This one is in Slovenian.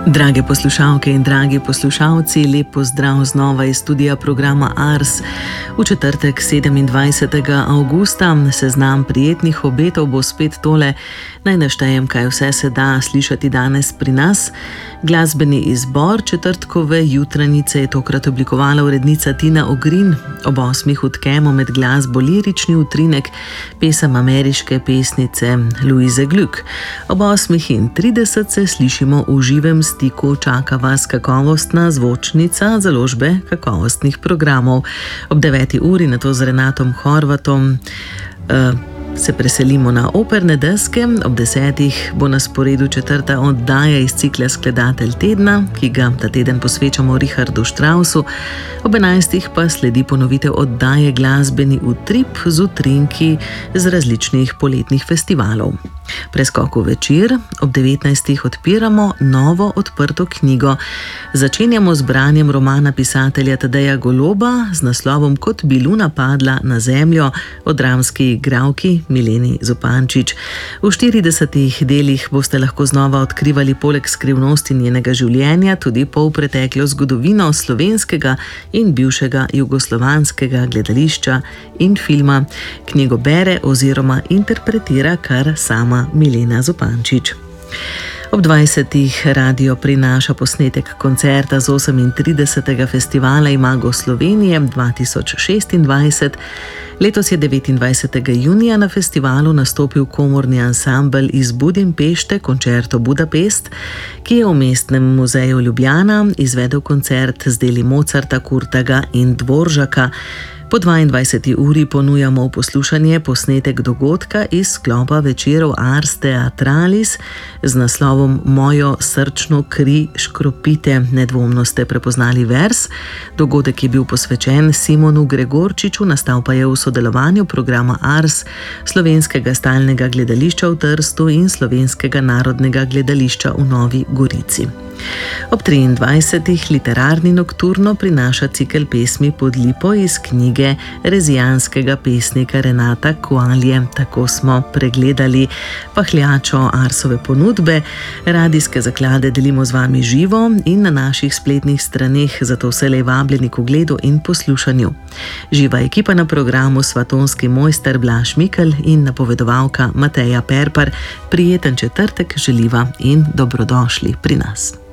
Drage poslušalke in dragi poslušalci, lep pozdrav znova iz studija programa Ars. V četrtek 27. avgusta seznam prijetnih obetov bo spet tole. Naj naštejem, kaj vse se da slišati danes pri nas. Glasbeni izbor četrtkove jutranice je tokrat oblikovala urednica Tina Ogrin. Ob 8. utkemo med glasbo lirični utrinek pesem ameriške pesnice Louise Glück. Ob 8:30 se slišimo v živem stiku, čaka vas kakovostna zvočnica založbe kakovostnih programov. Ob 9. uri nato z Renatom Horvatom se preselimo na operne deske. Ob 10. bo na sporedu četrta oddaja iz cikla Skladatelj tedna, ki ga ta teden posvečamo Richardu Straussu. Ob 11. pa sledi ponovitev oddaje Glasbeni utrip z utrinki z različnih poletnih festivalov. Preskok v večer. Ob 19. odpiramo novo odprto knjigo. Začenjamo z branjem romana pisatelja Tadeja Goloba z naslovom Kot bi luna padla na zemljo o dramski igralki Mileni Zupančič. V 40 delih boste lahko znova odkrivali poleg skrivnosti njenega življenja tudi polpreteklo zgodovino slovenskega in bivšega jugoslovanskega gledališča in filma. Knjigo bere oziroma interpretira kar sama Milena Zupančič. Ob 20. radio prinaša posnetek koncerta z 38. festivala Imago Slovenije 2026. Letos je 29. junija na festivalu nastopil komorni ansambel iz Budimpešte Concerto Budapest, ki je v Mestnem muzeju Ljubljana izvedel koncert z deli Mozarta, Kurtaga in Dvoržaka. Po 22. uri ponujamo v poslušanje posnetek dogodka iz sklopa večerov Ars Theatralis z naslovom Mojo srčno kri škropite. Nedvomno ste prepoznali vers. Dogodek je bil posvečen Simonu Gregorčiču, nastal pa je v sodelovanju programa Ars, Slovenskega stalnega gledališča v Trstu in Slovenskega narodnega gledališča v Novi Gorici. Ob 23. literarni nokturno prinaša cikel pesmi Pod lipo iz knjige rezijanskega pesnika Renata Koalje. Tako smo pregledali pahljačo Arsove ponudbe. Radijske zaklade delimo z vami živo in na naših spletnih straneh, zato vselej vabljeni k ogledu in poslušanju. Živa ekipa na programu svatonski mojster Blaž Mikelj in napovedovalka Mateja Perpar. Prijeten četrtek želiva in dobrodošli pri nas.